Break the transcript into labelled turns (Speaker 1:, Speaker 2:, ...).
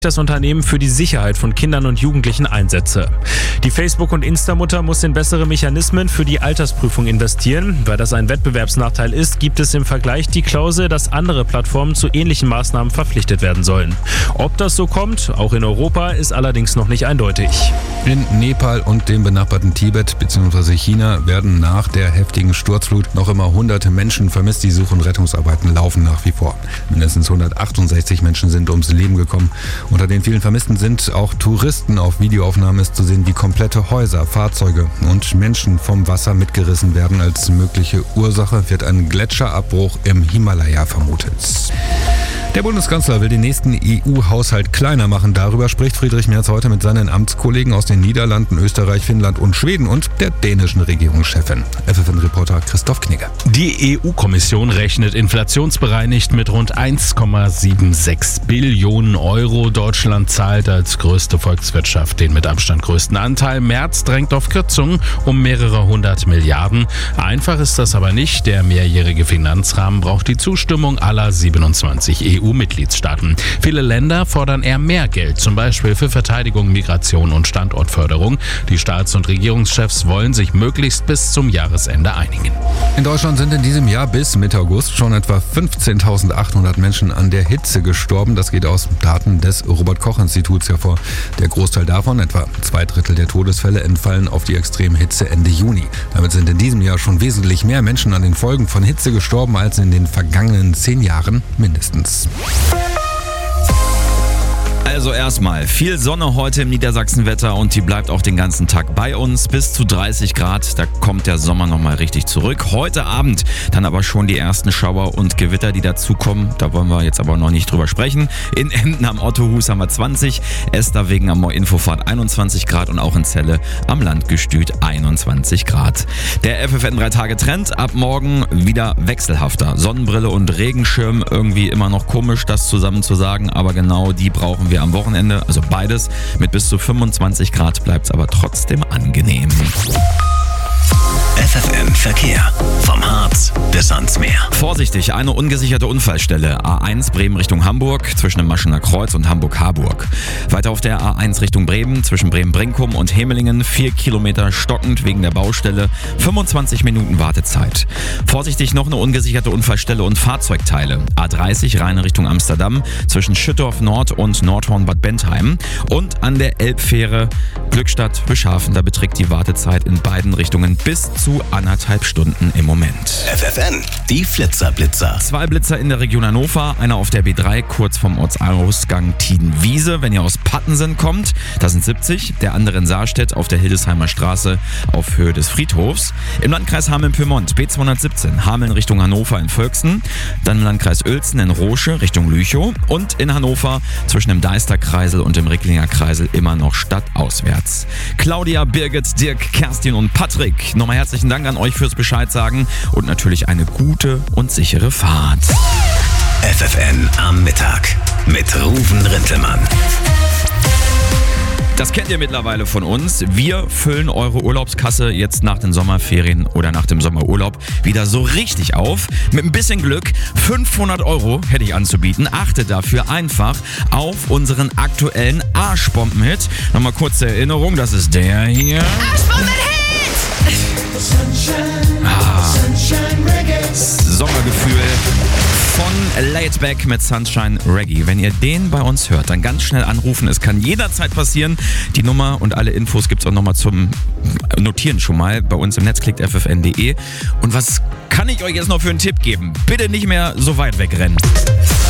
Speaker 1: das Unternehmen für die Sicherheit von Kindern und Jugendlichen einsetze. Die Facebook- und Insta-Mutter muss in bessere Mechanismen für die Altersprüfung investieren. Weil das ein Wettbewerbsnachteil ist, gibt es im Vergleich die Klausel, dass andere Plattformen zu ähnlichen Maßnahmen verpflichtet werden sollen. Ob das so kommt, auch in Europa, ist allerdings noch nicht eindeutig.
Speaker 2: In Nepal und dem benachbarten Tibet bzw. China werden nach der heftigen Sturzflut noch immer hunderte Menschen vermisst. Die Such- und Rettungsarbeiten laufen nach wie vor. Mindestens 168 Menschen sind ums Leben gekommen. Unter den vielen Vermissten sind auch Touristen. Auf Videoaufnahmen ist zu sehen, wie komplette Häuser, Fahrzeuge und Menschen vom Wasser mitgerissen werden. Als mögliche Ursache wird ein Gletscherabbruch im Himalaya vermutet. Der Bundeskanzler will den nächsten EU-Haushalt kleiner machen. Darüber spricht Friedrich Merz heute mit seinen Amtskollegen aus den Niederlanden, Österreich, Finnland und Schweden und der dänischen Regierungschefin. FFN-Reporter Christoph Knigge.
Speaker 3: Die EU-Kommission rechnet inflationsbereinigt mit rund 1,76 Billionen Euro. Deutschland zahlt als größte Volkswirtschaft den mit Abstand größten Anteil. Merz drängt auf Kürzungen um mehrere 100 Milliarden. Einfach ist das aber nicht. Der mehrjährige Finanzrahmen braucht die Zustimmung aller 27 EU-Mitgliedstaaten. Viele Länder fordern eher mehr Geld, zum Beispiel für Verteidigung, Migration und Standortförderung. Die Staats- und Regierungschefs wollen sich möglichst bis zum Jahresende einigen.
Speaker 2: In Deutschland sind in diesem Jahr bis Mitte August schon etwa 15.800 Menschen an der Hitze gestorben. Das geht aus Daten des Robert-Koch-Instituts hervor. Der Großteil davon, etwa 2/3 der Todesfälle, entfallen auf die Extremhitze Ende Juni. Damit sind in diesem Jahr schon wesentlich mehr Menschen an den Folgen von Hitze gestorben als in den vergangenen 10 Jahren mindestens.
Speaker 4: Also erstmal viel Sonne heute im Niedersachsenwetter und die bleibt auch den ganzen Tag bei uns. Bis zu 30 Grad, da kommt der Sommer nochmal richtig zurück. Heute Abend dann aber schon die ersten Schauer und Gewitter, die dazukommen. Da wollen wir jetzt aber noch nicht drüber sprechen. In Emden am Ottohus haben wir 20, Esterwegen am Infofahrt 21 Grad und auch in Celle am Landgestüt 21 Grad. Der FFN 3-Tage-Trend ab morgen wieder wechselhafter. Sonnenbrille und Regenschirm, irgendwie immer noch komisch, das zusammen zu sagen, aber genau die brauchen wir am Wochenende, also beides. Mit bis zu 25 Grad bleibt es aber trotzdem angenehm.
Speaker 5: FFN Verkehr. Vom Harz bis ans Meer.
Speaker 4: Vorsichtig, eine ungesicherte Unfallstelle. A1 Bremen Richtung Hamburg zwischen dem Maschener Kreuz und Hamburg-Harburg. Weiter auf der A1 Richtung Bremen zwischen Bremen-Brinkum und Hemelingen 4 Kilometer stockend wegen der Baustelle. 25 Minuten Wartezeit. Vorsichtig, noch eine ungesicherte Unfallstelle und Fahrzeugteile. A30 Rheine Richtung Amsterdam zwischen Schüttorf Nord und Nordhorn-Bad Bentheim. Und an der Elbfähre Glückstadt-Bischhafen, da beträgt die Wartezeit in beiden Richtungen bis zu 1,5 Stunden im Moment.
Speaker 5: FFN, die Flitzer-Blitzer.
Speaker 4: 2 Blitzer in der Region Hannover, einer auf der B3 kurz vom Ortsausgang Tiedenwiese, wenn ihr aus Pattensen kommt, das sind 70, der andere in Saarstedt auf der Hildesheimer Straße auf Höhe des Friedhofs. Im Landkreis Hameln-Pyrmont B217, Hameln Richtung Hannover in Völksen, dann im Landkreis Uelzen in Roosche Richtung Lüchow und in Hannover zwischen dem Deisterkreisel und dem Ricklinger Kreisel immer noch stadtauswärts. Claudia, Birgit, Dirk, Kerstin und Patrick, nochmal herzlichen Dank an euch fürs Bescheid sagen und natürlich eine gute und sichere Fahrt.
Speaker 5: FFN am Mittag mit Ruven Rintelmann.
Speaker 4: Das kennt ihr mittlerweile von uns. Wir füllen eure Urlaubskasse jetzt nach den Sommerferien oder nach dem Sommerurlaub wieder so richtig auf. Mit ein bisschen Glück 500 € hätte ich anzubieten. Achtet dafür einfach auf unseren aktuellen Arschbomben-Hit. Nochmal kurze Erinnerung, das ist der hier.
Speaker 6: Arschbomben-Hit!
Speaker 4: Sommergefühl von Laidback mit Sunshine Reggae. Wenn ihr den bei uns hört, dann ganz schnell anrufen. Es kann jederzeit passieren. Die Nummer und alle Infos gibt's auch nochmal zum Notieren schon mal bei uns im Netz. Klickt ffn.de. Und was kann ich euch jetzt noch für einen Tipp geben? Bitte nicht mehr so weit wegrennen.